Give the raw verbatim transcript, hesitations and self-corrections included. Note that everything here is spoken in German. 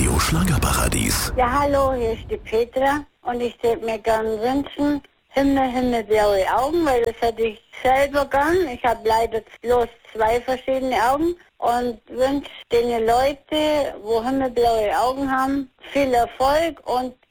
Radio Schlagerparadies. Ja, hallo, hier ist die Petra und ich würde mir gern wünschen, Himmel, Himmel, blaue Augen, weil das hätte ich selber gern. Ich habe leider bloß zwei verschiedene Augen und wünsche den Leuten, wo himmelblaue Augen haben, viel Erfolg und